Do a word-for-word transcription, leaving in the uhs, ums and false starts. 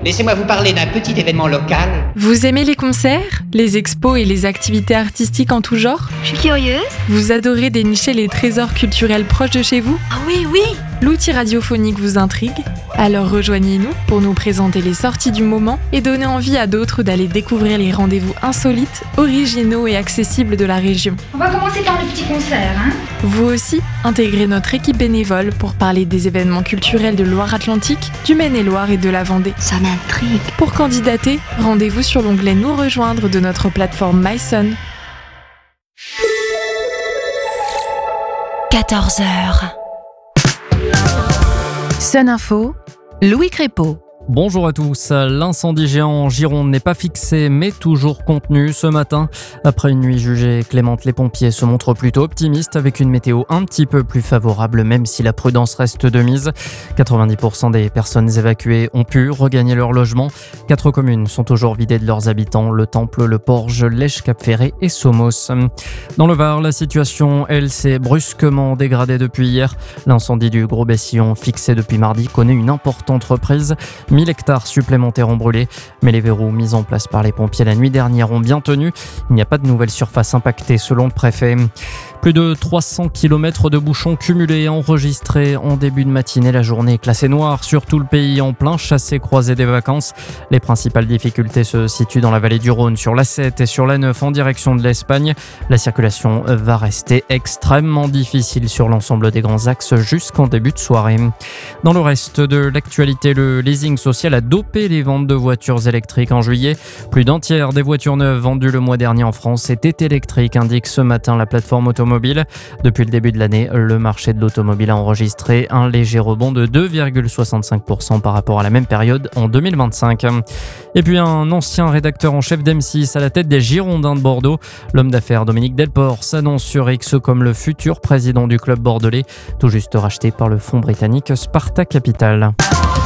Laissez-moi vous parler d'un petit événement local. Vous aimez les concerts, les expos et les activités artistiques en tout genre ? Je suis curieuse. Vous adorez dénicher les trésors culturels proches de chez vous ? Ah oui, oui. L'outil radiophonique vous intrigue ? Alors rejoignez-nous pour nous présenter les sorties du moment et donner envie à d'autres d'aller découvrir les rendez-vous insolites, originaux et accessibles de la région. On va commencer par le petit concert, hein ? Vous aussi, intégrez notre équipe bénévole pour parler des événements culturels de Loire-Atlantique, du Maine-et-Loire et de la Vendée. Ça m'intrigue. Pour candidater, rendez-vous sur l'onglet Nous rejoindre de notre plateforme MySun. quatorze heures. Sun Info, Louis Crépeau. Bonjour à tous. L'incendie géant en Gironde n'est pas fixé mais toujours contenu ce matin. Après une nuit jugée clémente, les pompiers se montrent plutôt optimistes avec une météo un petit peu plus favorable même si la prudence reste de mise. quatre-vingt-dix pour cent des personnes évacuées ont pu regagner leur logement. Quatre communes sont toujours vidées de leurs habitants, le Temple, le Porge, Lèche, Cap-Ferré et Somos. Dans le Var, la situation, elle, s'est brusquement dégradée depuis hier. L'incendie du Gros Bessillon, fixé depuis mardi, connaît une importante reprise. mille hectares supplémentaires ont brûlé, mais les verrous mis en place par les pompiers la nuit dernière ont bien tenu. Il n'y a pas de nouvelles surfaces impactées selon le préfet. Plus de trois cents kilomètres de bouchons cumulés enregistrés en début de matinée. La journée est classée noire sur tout le pays en plein chassé-croisé des vacances. Les principales difficultés se situent dans la vallée du Rhône, sur l'A sept et sur l'A neuf en direction de l'Espagne. La circulation va rester extrêmement difficile sur l'ensemble des grands axes jusqu'en début de soirée. Dans le reste de l'actualité, le leasing social a dopé les ventes de voitures électriques en juillet. Plus d'un tiers des voitures neuves vendues le mois dernier en France étaient électriques, indique ce matin la plateforme automobile. Depuis le début de l'année, le marché de l'automobile a enregistré un léger rebond de deux virgule soixante-cinq pour cent par rapport à la même période en deux mille vingt-cinq. Et puis un ancien rédacteur en chef d'M six à la tête des Girondins de Bordeaux. L'homme d'affaires Dominique Delport s'annonce sur X comme le futur président du club bordelais, tout juste racheté par le fonds britannique Sparta Capital.